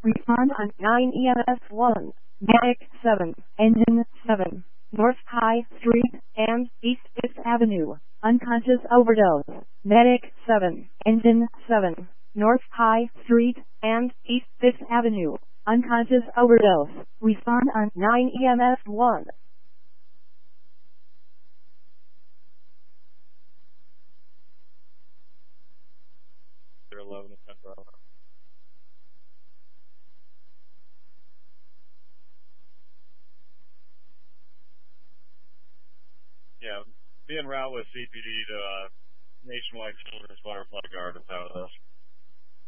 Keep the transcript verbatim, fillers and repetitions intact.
Respond on nine E M S one. Medic seven. Engine seven. North High Street and East fifth Avenue. Unconscious overdose. Medic seven. Engine seven. North High Street and East fifth Avenue. Unconscious overdose. Respond on nine E M S one. eleven ten Bravo. Yeah, be en route with C P D to uh, Nationwide Children's Butterfly Gardens out of this.